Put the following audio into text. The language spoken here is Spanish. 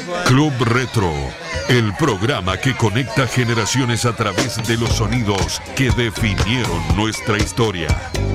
Club Retro, el programa que conecta generaciones a través de los sonidos que definieron nuestra historia.